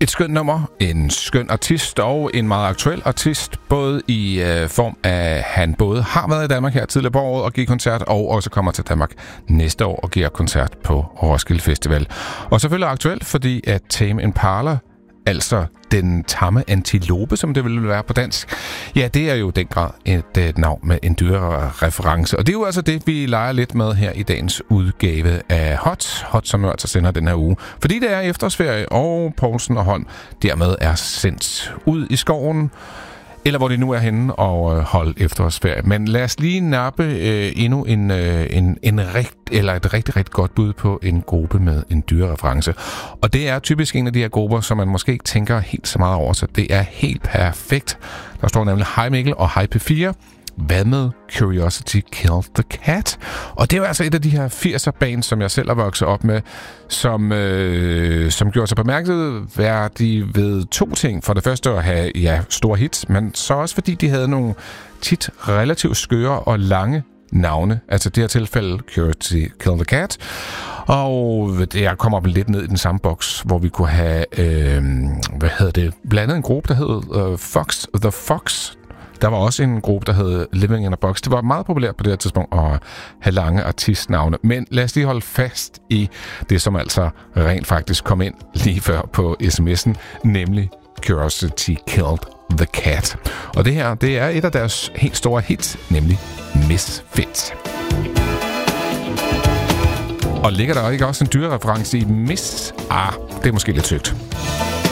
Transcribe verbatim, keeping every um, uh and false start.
Et skønt nummer, en skøn artist og en meget aktuel artist, både i øh, form af, at han både har været i Danmark her tidligere på året og giver koncert, og også kommer til Danmark næste år og giver koncert på Roskilde Festival. Og selvfølgelig aktuelt, fordi at Tame Impala, altså den tamme antilope, som det ville være på dansk, ja, det er jo den grad et, et navn med en dyrere reference. Og det er jo altså det, vi leger lidt med her i dagens udgave af Hot. Hot, som jo altså sender den her uge. Fordi det er efterårsferie, og Poulsen og Holm dermed er sendt ud i skoven, eller hvor det nu er henne og øh, holde efterårsferie. Men lad os lige nappe øh, endnu en, øh, en, en rigt, eller et rigtig, rigtig godt bud på en gruppe med en dyrereference. Og det er typisk en af de her grupper, som man måske ikke tænker helt så meget over, så det er helt perfekt. Der står nemlig Hej Mikkel og Hej P fire. Hvad med Curiosity Killed the Cat? Og det er jo altså et af de her firser bands, som jeg selv har vokset op med, som, øh, som gjorde sig bemærkelsesværdige ved to ting. For det første at have ja, store hits, men så også fordi de havde nogle tit relativt skøre og lange navne. Altså det her tilfælde Curiosity Killed the Cat. Og jeg kommer op lidt ned i den samme boks, hvor vi kunne have, øh, hvad hedder det, blandet en gruppe, der hed uh, Fox the Fox. Der var også en gruppe, der hed Living in a Box. Det var meget populært på det her tidspunkt at have lange artistnavne. Men lad os lige holde fast i det, som altså rent faktisk kom ind lige før på sms'en, nemlig Curiosity Killed the Cat. Og det her, det er et af deres helt store hits, nemlig Misfits. Og ligger der ikke også en dyrereference i Miss? Ah, det er måske lidt søgt.